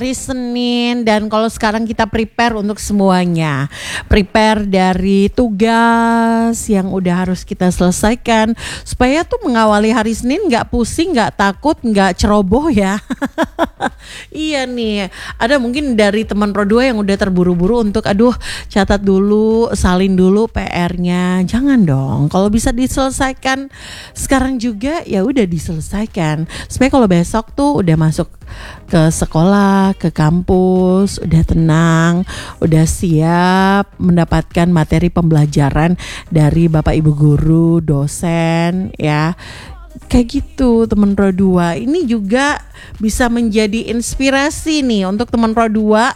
Hari Senin, dan kalau sekarang kita prepare untuk semuanya, prepare dari tugas yang udah harus kita selesaikan supaya tuh mengawali hari Senin nggak pusing, nggak takut, nggak ceroboh ya. Iya nih, ada mungkin dari teman Pro 2 yang udah terburu-buru untuk aduh catat dulu, salin dulu PR-nya. Jangan dong, kalau bisa diselesaikan sekarang juga ya udah diselesaikan. Supaya kalau besok tuh udah masuk ke sekolah, ke kampus, udah tenang, udah siap mendapatkan materi pembelajaran dari Bapak Ibu guru, dosen ya. Kayak gitu teman Pro 2. Ini juga bisa menjadi inspirasi nih untuk teman Pro 2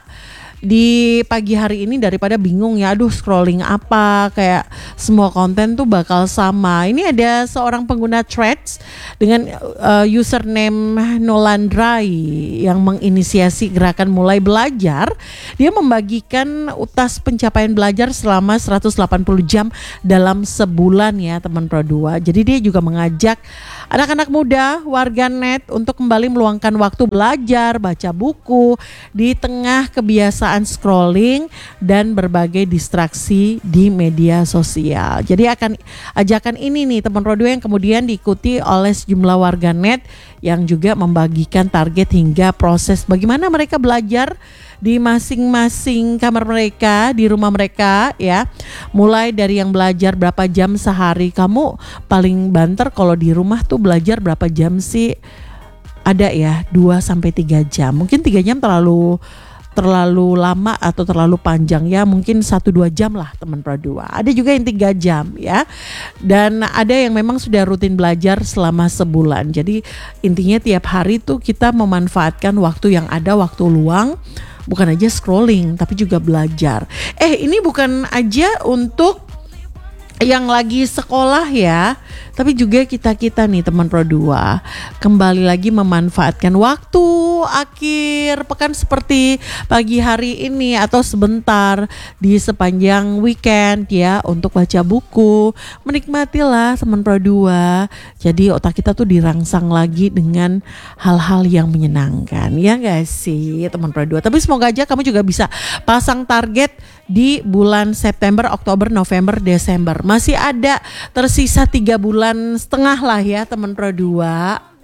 di pagi hari ini, daripada bingung ya, aduh scrolling apa, kayak semua konten tuh bakal sama. Ini ada seorang pengguna Threads dengan username Nolandrai yang menginisiasi gerakan mulai belajar. Dia membagikan utas pencapaian belajar selama 180 jam dalam sebulan ya teman Pro 2. Jadi dia juga mengajak anak-anak muda, warganet untuk kembali meluangkan waktu belajar, baca buku di tengah kebiasaan scrolling dan berbagai distraksi di media sosial. Jadi ajakan ini nih teman Pro 2 yang kemudian diikuti oleh sejumlah warganet yang juga membagikan target hingga proses bagaimana mereka belajar di masing-masing kamar mereka, di rumah mereka ya. Mulai dari yang belajar berapa jam sehari. Kamu paling banter kalau di rumah tuh belajar berapa jam sih? Ada ya 2-3 jam. Mungkin 3 jam terlalu lama atau terlalu panjang ya, mungkin 1-2 jam lah teman Pro 2. Ada juga yang 3 jam ya. Dan ada yang memang sudah rutin belajar selama sebulan. Jadi intinya tiap hari tuh kita memanfaatkan waktu yang ada, waktu luang, bukan aja scrolling tapi juga belajar. Ini bukan aja untuk yang lagi sekolah ya, tapi juga kita nih teman Pro 2 kembali lagi memanfaatkan waktu akhir pekan seperti pagi hari ini atau sebentar di sepanjang weekend ya untuk baca buku, menikmatilah teman Pro 2. Jadi otak kita tuh dirangsang lagi dengan hal-hal yang menyenangkan ya gak sih teman Pro 2. Tapi semoga aja kamu juga bisa pasang target di bulan September, Oktober, November, Desember. Masih ada tersisa 3,5 bulan lah ya teman Pro 2.